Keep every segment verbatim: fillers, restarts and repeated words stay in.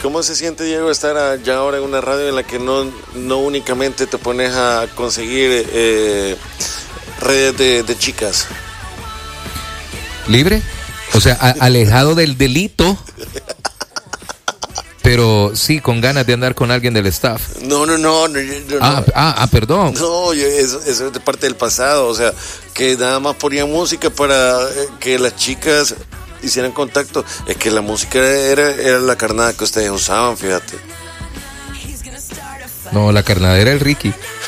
cómo se siente, Diego, estar ya ahora en una radio en la que no, no únicamente te pones a conseguir eh, redes de, de chicas? ¿Libre? O sea, a, alejado del delito, pero sí con ganas de andar con alguien del staff. No, no, no. no, no ah, ah, ah, perdón. No, yo, eso, eso es de parte del pasado. O sea, que nada más ponían música para que las chicas hicieran contacto. Es que la música era, era la carnada que ustedes usaban, fíjate. No, la carnada era el Ricky.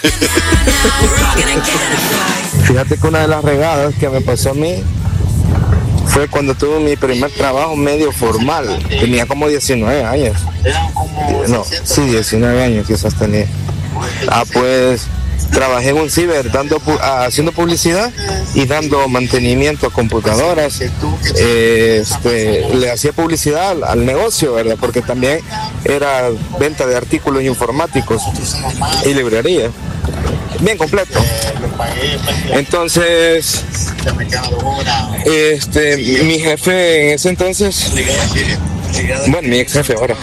Fíjate que una de las regadas que me pasó a mí fue cuando tuve mi primer trabajo medio formal. Tenía como diecinueve años. No, sí, diecinueve años quizás tenía. Ah, pues trabajé en un ciber dando, haciendo publicidad y dando mantenimiento a computadoras. Eh, este, le hacía publicidad al, al negocio, ¿verdad? Porque también era venta de artículos informáticos y librería. Bien completo. Entonces, este, mi jefe en ese entonces, bueno, mi ex jefe ahora,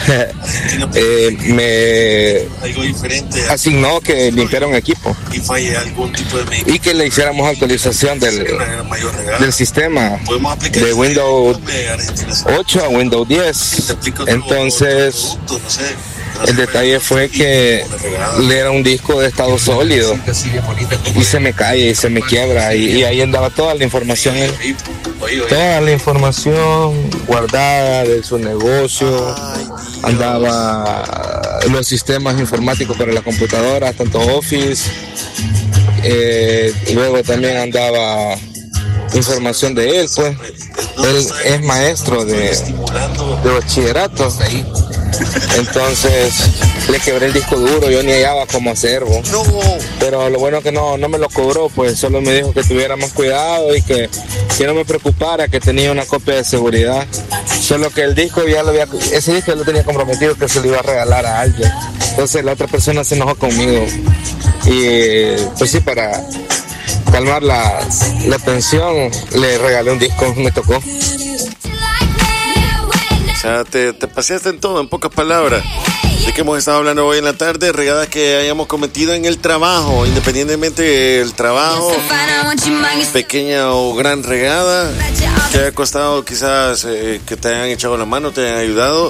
eh, me asignó que limpiara un equipo y que le hiciéramos actualización del, del sistema de Windows ocho a Windows diez. Entonces, el detalle fue que le era un disco de estado sólido y se me cae y se me quiebra y, y ahí andaba toda la información, toda la información guardada de su negocio, andaba los sistemas informáticos para la computadora, tanto Office, eh, y luego también andaba información de él, pues él es maestro de, de bachillerato. Entonces le quebré el disco duro, yo ni hallaba cómo hacerlo. No. Pero lo bueno que no, no me lo cobró, pues solo me dijo que tuviera más cuidado y que, que no me preocupara, que tenía una copia de seguridad. Solo que el disco ya lo había, ese disco ya lo tenía comprometido que se lo iba a regalar a alguien. Entonces la otra persona se enojó conmigo. Y pues sí, para calmar la, la tensión, le regalé un disco, me tocó. O sea, te, te paseaste en todo, en pocas palabras. De que hemos estado hablando hoy en la tarde, regadas que hayamos cometido en el trabajo, independientemente del trabajo, pequeña o gran regada, que haya costado quizás eh, que te hayan echado la mano, te hayan ayudado,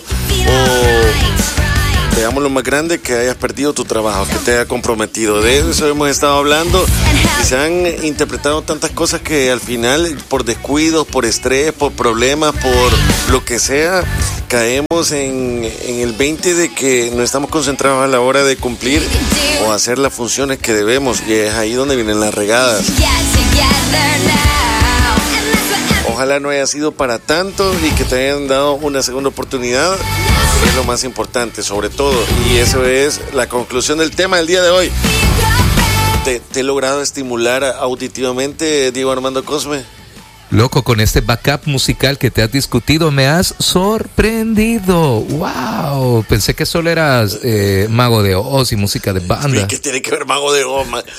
o digamos lo más grande, que hayas perdido tu trabajo, que te haya comprometido. De eso hemos estado hablando y se han interpretado tantas cosas que al final, por descuidos, por estrés, por problemas, por lo que sea, caemos en, en el veinte de que no estamos concentrados a la hora de cumplir o hacer las funciones que debemos, y es ahí donde vienen las regadas. Ojalá no haya sido para tanto y que te hayan dado una segunda oportunidad, es lo más importante sobre todo, y eso es la conclusión del tema del día de hoy. ¿Te, te he logrado estimular auditivamente, Diego Armando Cosme? Loco, con este backup musical que te has discutido, me has sorprendido. ¡Wow! Pensé que solo eras eh, Mago de Oz y música de banda. ¿Qué tiene que ver Mago de Oz? Man?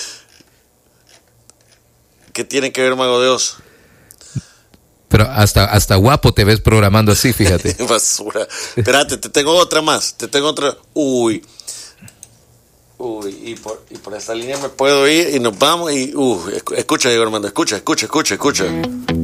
¿Qué tiene que ver Mago de Oz? Pero hasta, hasta guapo te ves programando así, fíjate. Basura. Espérate, te tengo otra más. Te tengo otra. Uy. Uy, y por, y por esta línea me puedo ir y nos vamos y... Uh, escucha, Diego Armando, escucha, escucha, escucha, escucha.